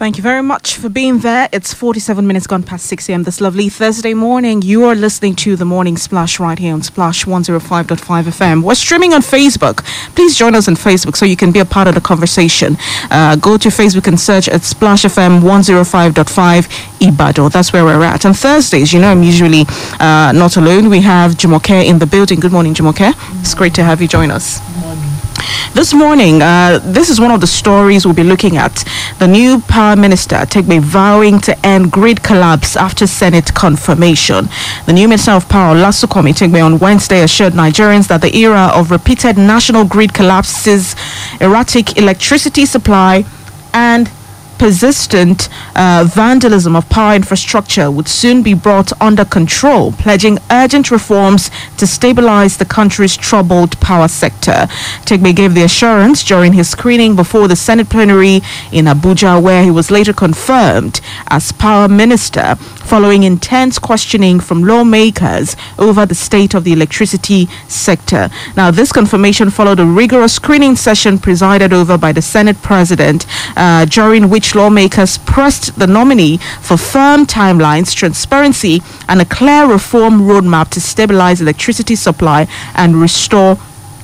Thank you very much for being there. It's 47 minutes gone past 6 a.m. this lovely Thursday morning. You are listening to The Morning Splash right here on Splash 105.5 FM. We're streaming on Facebook. Please join us on Facebook so you can be a part of the conversation. Go to Facebook and search at Splash FM 105.5 Ibadan. That's where we're at. On Thursdays, I'm usually not alone. We have Jumoke in the building. Good morning, Jumoke. It's great to have you join us. Good morning. This morning, this is one of the stories we'll be looking at. The new Power Minister, Tegbe, vowing to end grid collapse after Senate confirmation. The new Minister of Power, Olasukomi Tegbe, on Wednesday assured Nigerians that the era of repeated national grid collapses, erratic electricity supply, and persistent vandalism of power infrastructure would soon be brought under control, pledging urgent reforms to stabilize the country's troubled power sector. Tegbe gave the assurance during his screening before the Senate plenary in Abuja, where he was later confirmed as Power Minister following intense questioning from lawmakers over the state of the electricity sector. Now, this confirmation followed a rigorous screening session presided over by the Senate President, during which lawmakers pressed the nominee for firm timelines, transparency, and a clear reform roadmap to stabilize electricity supply and restore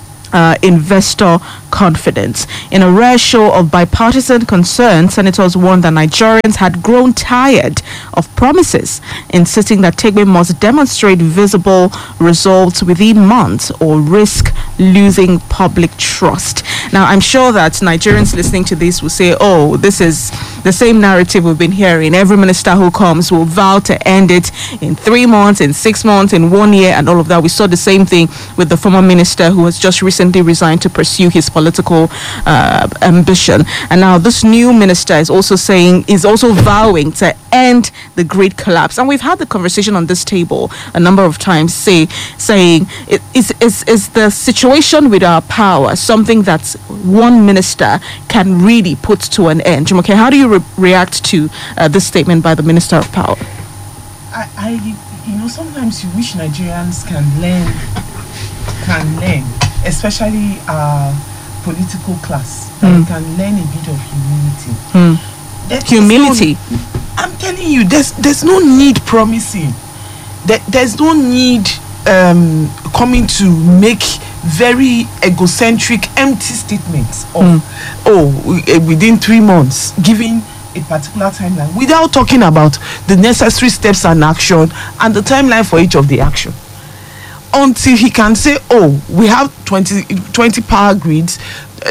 investor confidence. In a rare show of bipartisan concern, senators warned that Nigerians had grown tired of promises, insisting that Tegbe must demonstrate visible results within months or risk losing public trust. Now, I'm sure that Nigerians listening to this will say, oh, this is the same narrative we've been hearing. Every minister who comes will vow to end it in 3 months, in 6 months, in 1 year, and all of that. We saw the same thing with the former minister who has just recently resigned to pursue his political ambition. And now this new minister is also vowing to end the grid collapse. And we've had the conversation on this table a number of times, saying is the situation with our power something that one minister can really put to an end? Jumoke, how do you react to this statement by the Minister of Power? Sometimes you wish Nigerians can learn, especially our political class, that we can learn a bit of humility. Humility? I'm telling you, there's no need promising. There's no need coming to make very egocentric, empty statements of within 3 months, giving a particular timeline without talking about the necessary steps and action and the timeline for each of the action. Until he can say, we have 20 power grids,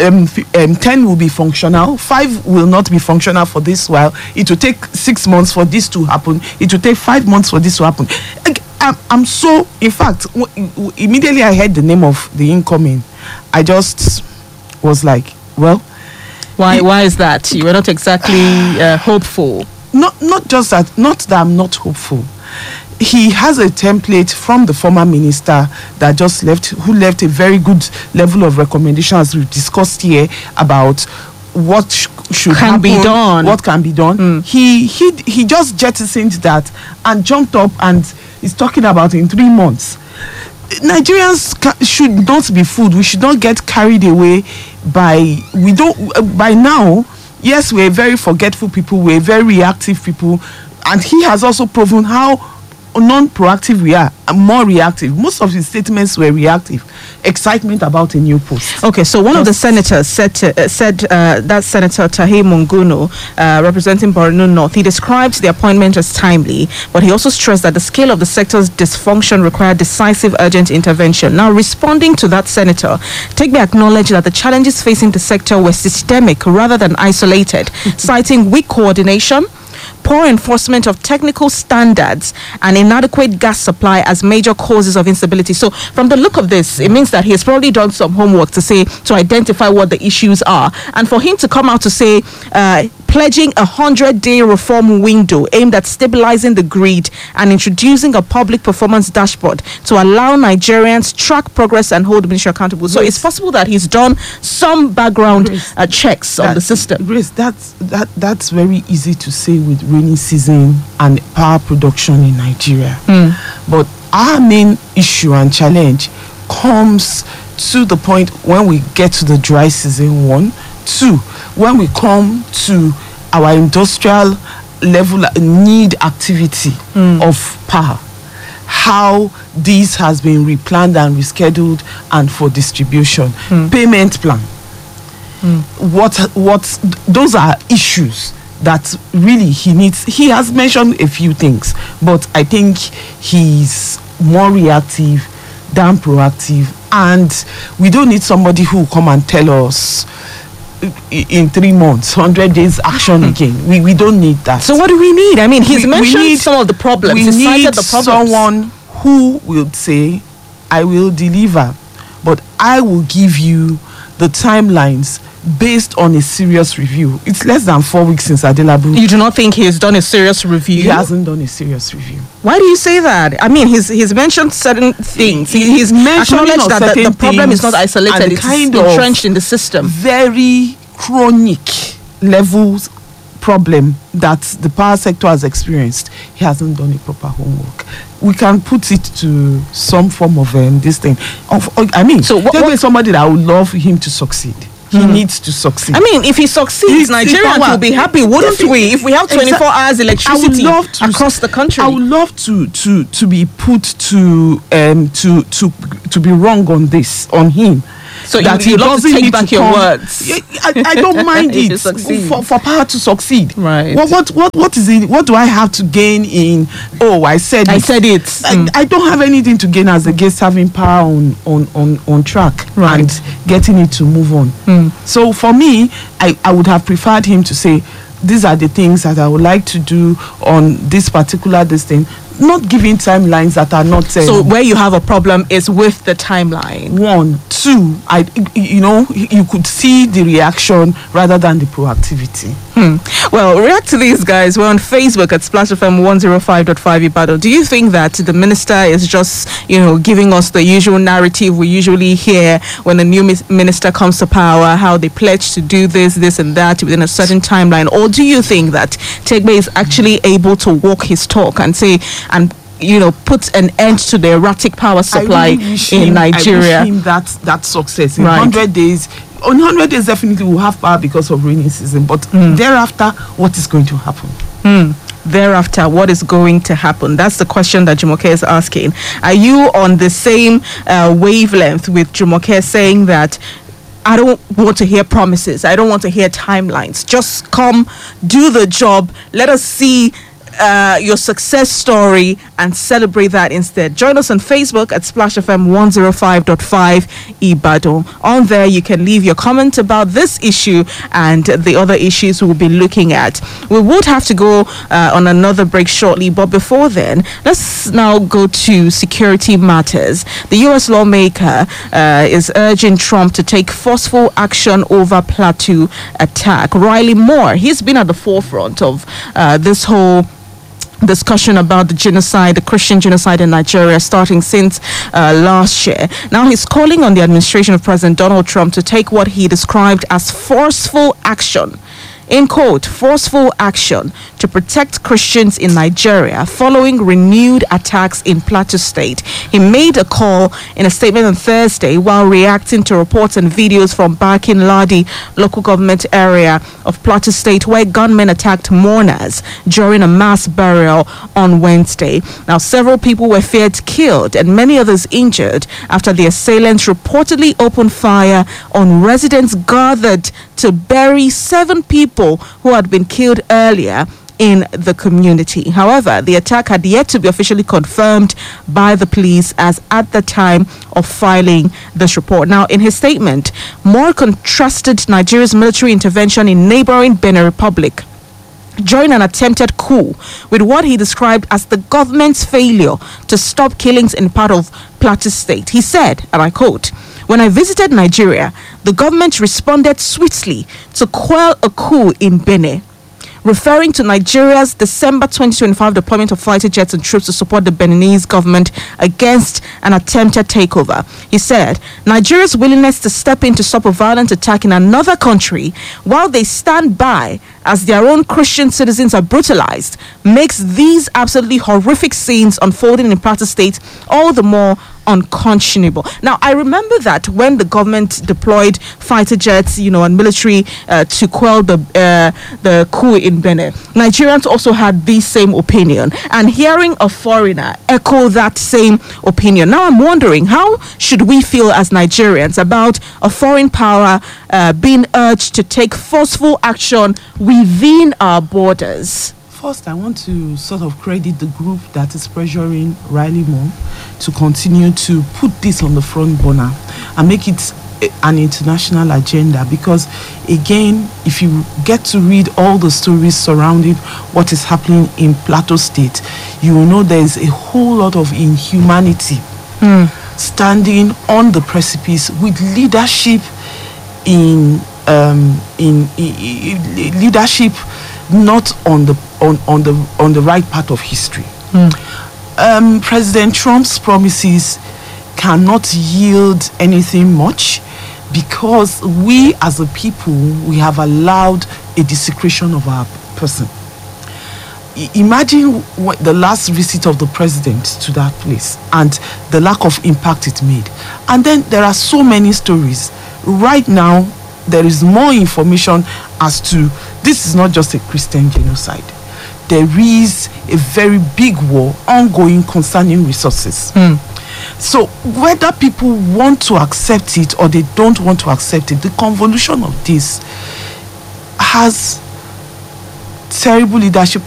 10 will be functional, 5 will not be functional for this while. It will take 6 months for this to happen. It will take 5 months for this to happen. I'm so, in fact, immediately I heard the name of the incoming, I just was like, well. Why is that? You were not exactly hopeful. Not just that, not that I'm not hopeful. He has a template from the former minister that just left, who left a very good level of recommendation, as we've discussed here, about what should happen, be done. What can be done. He just jettisoned that and jumped up and is talking about in 3 months. Nigerians should not be fooled. We should not get carried away by now. Yes, we're very forgetful people. We're very reactive people, and he has also proven how non-proactive we are and more reactive. Most of his statements were reactive. Excitement about a new post. Okay, so one of the senators said that Senator Tahir Munguno, representing Borno North, he describes the appointment as timely, but he also stressed that the scale of the sector's dysfunction required decisive, urgent intervention. Now, responding to that senator, Tegbe acknowledged that the challenges facing the sector were systemic rather than isolated, citing weak coordination, poor enforcement of technical standards, and inadequate gas supply as major causes of instability. So from the look of this, it means that he has probably done some homework to identify what the issues are. And for him to come out to say, pledging a 100-day reform window aimed at stabilizing the grid and introducing a public performance dashboard to allow Nigerians track progress and hold the ministry accountable. So it's possible that he's done some background checks on the system. Grace, that's very easy to say with rainy season and power production in Nigeria. But our main issue and challenge comes to the point when we get to the dry season, 1. 2, when we come to our industrial level need activity of power, how this has been replanned and rescheduled and for distribution, payment plan. What those are issues that really he needs. He has mentioned a few things, but I think he's more reactive than proactive, and we don't need somebody who will come and tell us in 3 months, 100 days action again. We don't need that. So what do we need? I mean, he's mentioned some of the problems. We He cited need the problems. someone who will say, I will deliver, but I will give you the timelines based on a serious review. It's less than 4 weeks since Adelabu. You do not think he has done a serious review? He hasn't done a serious review. Why do you say that? I mean, he's mentioned certain things. He's mentioning acknowledged that the certain problem is not things isolated. and It's kind of entrenched in the system. Very chronic levels problem that the power sector has experienced. He hasn't done a proper homework. We can put it to some form of this thing. I mean, So what- there is somebody that I would love him to succeed. He needs to succeed. I mean, if he succeeds, Nigerians will be happy, wouldn't we? If we have 24 hours electricity across the country. I would love to be put to be wrong on this, on him. So that you love to doesn't take need back to your come. words. Yeah, I don't mind If you it succeed. for power to succeed. Right. What is it? What do I have to gain in? Oh, I said it. I don't have anything to gain as against having power on track Right. and getting it to move on. So for me, I would have preferred him to say, these are the things that I would like to do on this particular thing. Not giving timelines that are not. So where you have a problem is with the timeline. 1, 2, you could see the reaction rather than the proactivity. Well, react to these guys. We're on Facebook at Splash FM 105.5 Ibadan. Do you think that the minister is just, giving us the usual narrative we usually hear when a new minister comes to power, how they pledge to do this and that within a certain timeline? Or do you think that Tegbe is actually able to walk his talk and say, and put an end to the erratic power supply in Nigeria? I wish him that success in Right. 100 days. On 100 days, definitely we'll have power because of rainy season. But thereafter, what is going to happen? Thereafter, what is going to happen? That's the question that Jumoke is asking. Are you on the same wavelength with Jumoke saying that I don't want to hear promises, I don't want to hear timelines, just come, do the job, let us see your success story and celebrate that instead? Join us on Facebook at Splash FM 105.5 Ibadan. On there, you can leave your comment about this issue and the other issues we'll be looking at. We would have to go on another break shortly, but before then, let's now go to security matters. The U.S. lawmaker is urging Trump to take forceful action over Plateau attack. Riley Moore, he's been at the forefront of this whole discussion about the genocide, the Christian genocide in Nigeria, starting since last year. Now he's calling on the administration of President Donald Trump to take what he described as forceful action, in quote, forceful action to protect Christians in Nigeria following renewed attacks in Plateau State. He made a call in a statement on Thursday while reacting to reports and videos from Barkin Ladi local government area of Plateau State where gunmen attacked mourners during a mass burial on Wednesday. Now, several people were feared killed and many others injured after the assailants reportedly opened fire on residents gathered to bury 7 people who had been killed earlier in the community. However, the attack had yet to be officially confirmed by the police as at the time of filing this report. Now, in his statement, Moore contrasted Nigeria's military intervention in neighboring Benin Republic during an attempted coup with what he described as the government's failure to stop killings in part of Plateau State. He said, and I quote, "When I visited Nigeria, the government responded swiftly to quell a coup in Benin," referring to Nigeria's December 2025 deployment of fighter jets and troops to support the Beninese government against an attempted takeover. He said, "Nigeria's willingness to step in to stop a violent attack in another country while they stand by as their own Christian citizens are brutalized makes these absolutely horrific scenes unfolding in Plateau State all the more unconscionable. Now, I remember that when the government deployed fighter jets, and military to quell the coup in Benin, Nigerians also had the same opinion. And hearing a foreigner echo that same opinion, now I'm wondering, how should we feel as Nigerians about a foreign power being urged to take forceful action within our borders? First, I want to sort of credit the group that is pressuring Riley Moore to continue to put this on the front burner and make it an international agenda, because again, if you get to read all the stories surrounding what is happening in Plateau State, you will know there is a whole lot of inhumanity standing on the precipice, with leadership in leadership not on the right part of history. President Trump's promises cannot yield anything much, because we as a people, we have allowed a desecration of our person. Imagine the last visit of the president to that place and the lack of impact it made. And then there are so many stories. Right now, there is more information as to this is not just a Christian genocide. There is a very big war ongoing concerning resources. So whether people want to accept it or they don't want to accept it, the convolution of this has terrible leadership